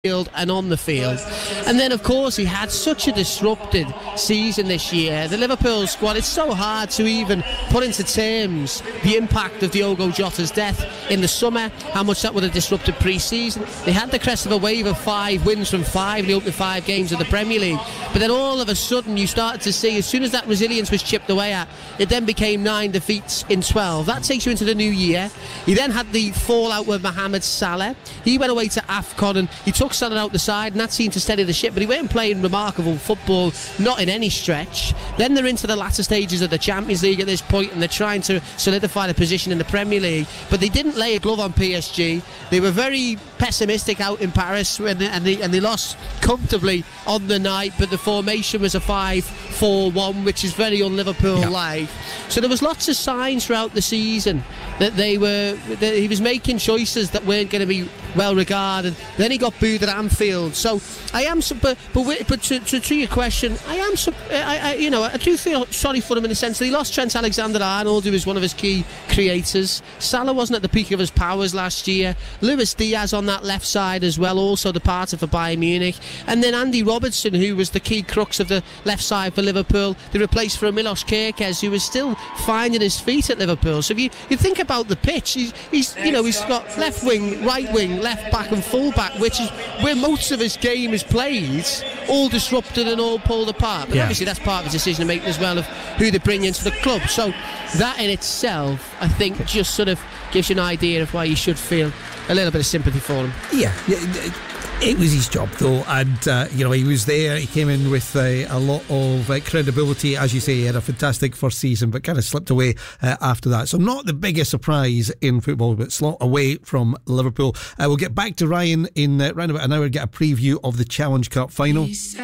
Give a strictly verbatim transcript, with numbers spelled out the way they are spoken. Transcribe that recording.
field and on the field. And then of course he had such a disrupted season this year. The Liverpool squad, it's so hard to even put into terms the impact of Diogo Jota's death in the summer, how much that would have disrupted pre-season. They had the crest of a wave of five wins from five in the opening five games of the Premier League, but then all of a sudden you started to see, as soon as that resilience was chipped away at, it then became nine defeats in twelve. That takes you into the new year. He then had the fallout with Mohamed Salah. He went away to AFCON and he took Salah out the side, and that seemed to steady the ship, but he weren't playing remarkable football, not in any stretch. Then they're into the latter stages of the Champions League at this point, and they're trying to solidify the position in the Premier League, but they didn't lay a glove on P S G. They were very pessimistic out in Paris, and they, and they, and they lost comfortably on the night, but the formation was a five four one, which is very un-Liverpool-like. Yeah. So there was lots of signs throughout the season that they were that he was making choices that weren't going to be well regarded. Then he got booed at Anfield. So I am, but but, but to, to, to your question, I am, I, I you know I do feel sorry for him in the sense that he lost Trent Alexander-Arnold, who was one of his key creators. Salah wasn't at the peak of his powers last year. Luis Diaz on that left side as well, also departed for Bayern Munich. And then Andy Robertson, who was the key crux of the left side for Liverpool, they replaced for Milos Kerkez, who was still finding his feet at Liverpool. So if you, you think about the pitch, he's, he's you know he's got left wing, right wing, left back and full back, which is where most of his game is played, all disrupted and all pulled apart. But yeah, obviously that's part of the decision making as well of who they bring into the club. So that in itself, I think, just sort of gives you an idea of why you should feel a little bit of sympathy for him. Yeah, it was his job though, and uh, you know, he was there, he came in with uh, a lot of uh, credibility. As you say, he had a fantastic first season, but kind of slipped away uh, after that. So not the biggest surprise in football, but slot away from Liverpool. Uh, we'll get back to Ryan in uh, round about an hour, get a preview of the Challenge Cup final.